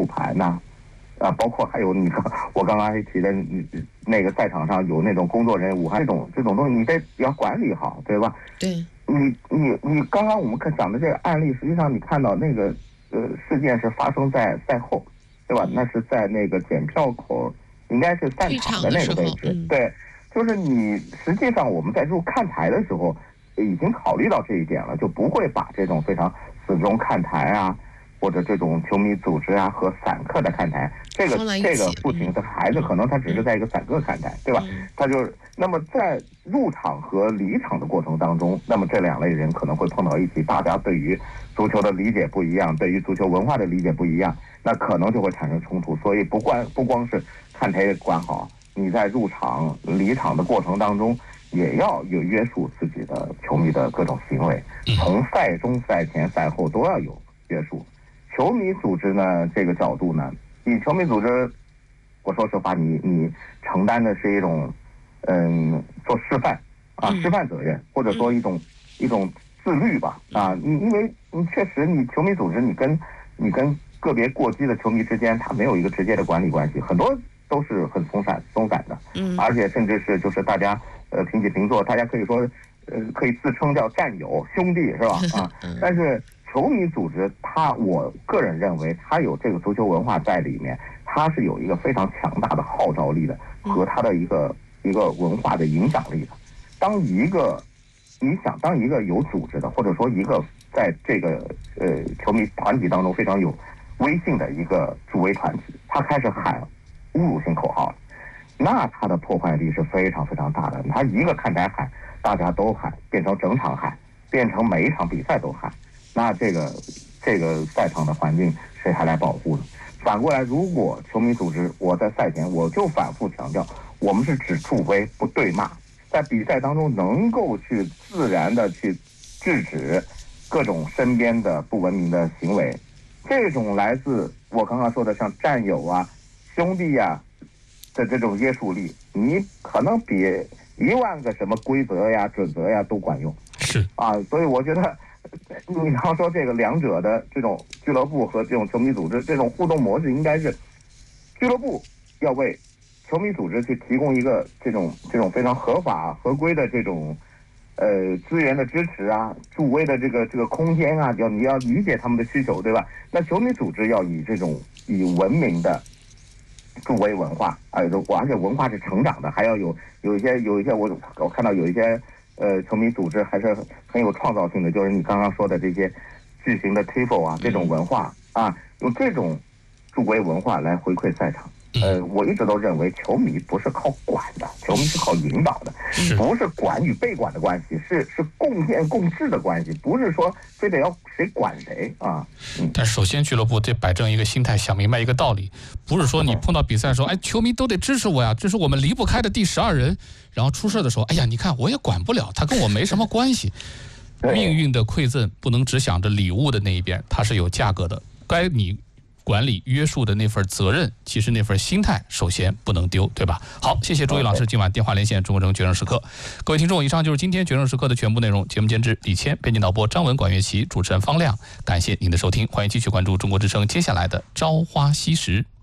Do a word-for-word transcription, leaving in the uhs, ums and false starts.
牌呢？啊，包括还有你刚我刚刚还提的，那个赛场上有那种工作人员，武汉这种这种东西，你得要管理好，对吧？ 对。 你你你刚刚我们看讲的这个案例，实际上你看到那个呃事件是发生在赛后，对吧？那是在那个检票口，应该是散场的那个位置。 嗯、 对，就是你实际上我们在入看台的时候已经考虑到这一点了，就不会把这种非常死忠看台啊，或者这种球迷组织啊和散客的看台，这个这个父亲的孩子可能他只是在一个散客看台，对吧？他就那么在入场和离场的过程当中，那么这两类人可能会碰到一起，大家对于足球的理解不一样，对于足球文化的理解不一样，那可能就会产生冲突。所以不光不光是看台管好，你在入场离场的过程当中，也要有约束自己的球迷的各种行为，从赛中、赛前、赛后都要有约束。球迷组织呢，这个角度呢，你球迷组织，我说实话，你你承担的是一种，嗯，做示范啊，示范责任，或者说一种一种自律吧啊，你因为你确实你球迷组织，你跟你跟个别过激的球迷之间，它没有一个直接的管理关系，很多都是很松散松散的，嗯，而且甚至是就是大家呃平起平坐，大家可以说呃可以自称叫战友兄弟是吧啊，但是。球迷组织，它我个人认为，它有这个足球文化在里面，它是有一个非常强大的号召力的和它的一个一个文化的影响力的。当一个你想当一个有组织的，或者说一个在这个呃球迷团体当中非常有威信的一个助威团体，他开始喊侮辱性口号了，那它的破坏力是非常非常大的。他一个看台喊，大家都喊，变成整场喊，变成每一场比赛都喊。那这个这个赛场的环境谁还来保护呢？反过来，如果球迷组织，我在赛前我就反复强调，我们是只助威不对骂，在比赛当中能够去自然的去制止各种身边的不文明的行为，这种来自我刚刚说的像战友啊、兄弟啊的这种约束力，你可能比一万个什么规则呀、准则呀都管用。 是啊，所以我觉得。你刚说这个两者的这种俱乐部和这种球迷组织这种互动模式，应该是俱乐部要为球迷组织去提供一个这种这种非常合法合规的这种呃资源的支持啊，助威的这个这个空间啊，要你要理解他们的需求，对吧？那球迷组织要以这种以文明的助威文化啊，而且文化是成长的，还要有有一些有一些我我看到有一些。呃，球迷组织还是很有创造性的，就是你刚刚说的这些巨型的 tifo 啊，这种文化啊，用这种助威文化来回馈赛场。呃，我一直都认为球迷不是靠管的，球迷是靠引导的，不是管与被管的关系，是是共建共治的关系，不是说非得要谁管谁啊。 嗯、但首先俱乐部得摆正一个心态，想明白一个道理，不是说你碰到比赛说，哎，球迷都得支持我呀，这是我们离不开的第十二人。然后出事的时候，哎呀，你看我也管不了，他跟我没什么关系。命运的馈赠不能只想着礼物的那一边，它是有价格的。该你管理约束的那份责任，其实那份心态首先不能丢，对吧？好，谢谢周毅老师今晚电话连线中国城决胜时刻。各位听众，以上就是今天决胜时刻的全部内容。节目监制李谦，编辑导播张文、管乐琪，主持人方亮。感谢您的收听，欢迎继续关注中国之声接下来的朝花夕拾。